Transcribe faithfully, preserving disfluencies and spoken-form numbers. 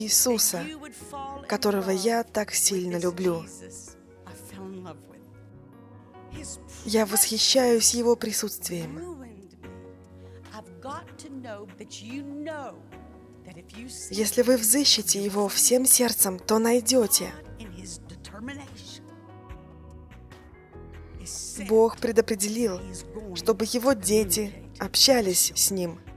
Иисуса, которого я так сильно люблю. Я восхищаюсь Его присутствием. Если вы взыщете Его всем сердцем, то найдете. Бог предопределил, чтобы Его дети общались с Ним.